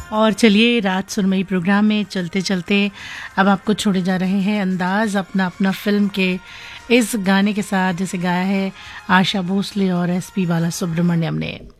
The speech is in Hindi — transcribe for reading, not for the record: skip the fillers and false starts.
और चलिए रात सुनमई प्रोग्राम में चलते चलते अब आपको छोड़े जा रहे हैं अंदाज अपना अपना फिल्म के इस गाने के साथ जिसे गाया है आशा भोसले और एसपी बालासुब्रमण्यम ने।